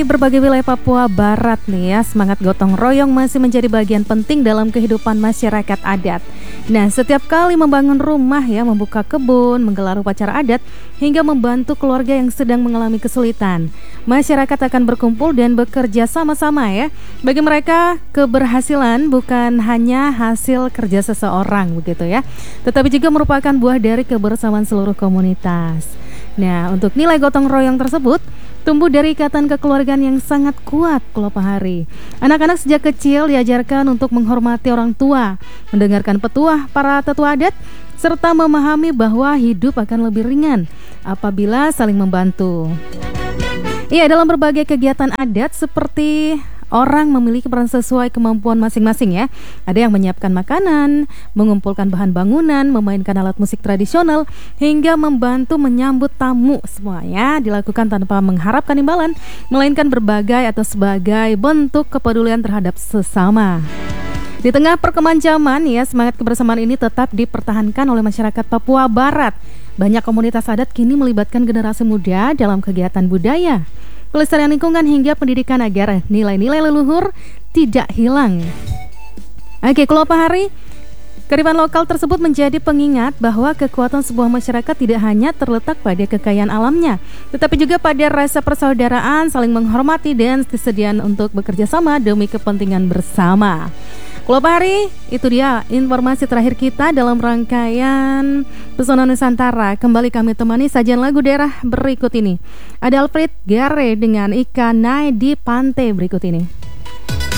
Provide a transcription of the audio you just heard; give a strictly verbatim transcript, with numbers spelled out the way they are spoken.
berbagai wilayah Papua Barat nih ya, semangat gotong royong masih menjadi bagian penting dalam kehidupan masyarakat adat. Nah, setiap kali membangun rumah ya, membuka kebun, menggelar upacara adat, hingga membantu keluarga yang sedang mengalami kesulitan, masyarakat akan berkumpul dan bekerja sama-sama ya. Bagi mereka, keberhasilan bukan hanya hasil kerja seseorang begitu ya, tetapi juga merupakan buah dari kebersamaan seluruh komunitas. Nah, untuk nilai gotong royong tersebut tumbuh dari ikatan kekeluargaan yang sangat kuat Kulopahari. Anak-anak sejak kecil diajarkan untuk menghormati orang tua, mendengarkan petuah para tetua adat, serta memahami bahwa hidup akan lebih ringan apabila saling membantu. Iya, dalam berbagai kegiatan adat seperti orang memiliki peran sesuai kemampuan masing-masing ya. Ada yang menyiapkan makanan, mengumpulkan bahan bangunan, memainkan alat musik tradisional, hingga membantu menyambut tamu. Semuanya dilakukan tanpa mengharapkan imbalan, melainkan berbagai atau sebagai bentuk kepedulian terhadap sesama. Di tengah perkembangan zaman ya, semangat kebersamaan ini tetap dipertahankan oleh masyarakat Papua Barat. Banyak komunitas adat kini melibatkan generasi muda dalam kegiatan budaya, pelestarian lingkungan hingga pendidikan agar nilai-nilai leluhur tidak hilang. Oke, Kulopahari, kearifan lokal tersebut menjadi pengingat bahwa kekuatan sebuah masyarakat tidak hanya terletak pada kekayaan alamnya, tetapi juga pada rasa persaudaraan, saling menghormati, dan kesediaan untuk bekerja sama demi kepentingan bersama. Kulopahari, itu dia informasi terakhir kita dalam rangkaian Pesona Nusantara. Kembali kami temani sajian lagu daerah berikut ini. Ada Alfred Gare dengan Ikan Naik di Pantai berikut ini.